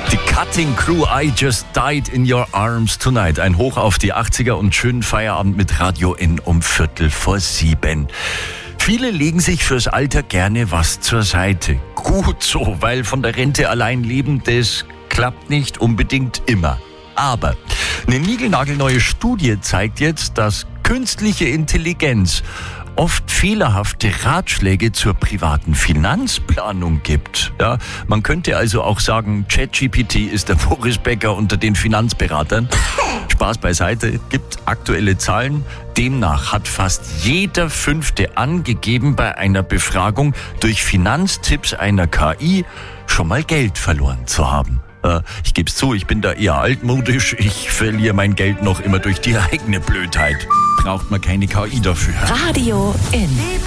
Die Cutting Crew, I Just Died in Your Arms Tonight. Ein Hoch auf die 80er und schönen Feierabend mit Radio N um 6:15. Viele legen sich fürs Alter gerne was zur Seite. Gut so, weil von der Rente allein leben, das klappt nicht unbedingt immer. Aber eine niegelnagelneue Studie zeigt jetzt, dass künstliche Intelligenz oft fehlerhafte Ratschläge zur privaten Finanzplanung gibt. Ja, man könnte also auch sagen, ChatGPT ist der Boris Becker unter den Finanzberatern. Spaß beiseite, gibt aktuelle Zahlen. Demnach hat fast jeder Fünfte angegeben, bei einer Befragung durch Finanztipps einer KI schon mal Geld verloren zu haben. Ich gebe es zu, ich bin da eher altmodisch. Ich verliere mein Geld noch immer durch die eigene Blödheit. Braucht man keine KI dafür. Radio N.